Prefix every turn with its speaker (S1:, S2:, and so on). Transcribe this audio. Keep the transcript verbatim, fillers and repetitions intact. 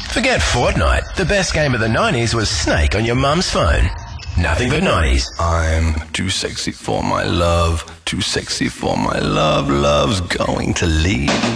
S1: Forget Fortnite. The best game of the nineties was Snake on your mum's phone. Nothing but nineties.
S2: I'm too sexy for my love, too sexy for my love, love's going to leave.